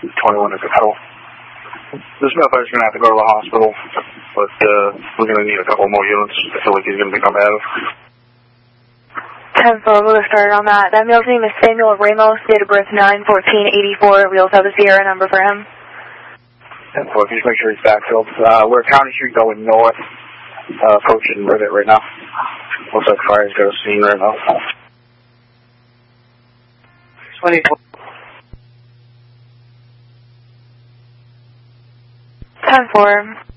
21 at the pedal. This motherfucker's going to have to go to the hospital, but we're going to need a couple more units. I feel like he's going to become bad. 10-4, we'll get started on that. That male's name is Samuel Ramos, date of birth 9/14/84. We also have the Sierra number for him. 10-4, just make sure he's backfilled. We're County Street going north, approaching Rivet right now. Looks like fire's got a scene right now. 24. 10-4.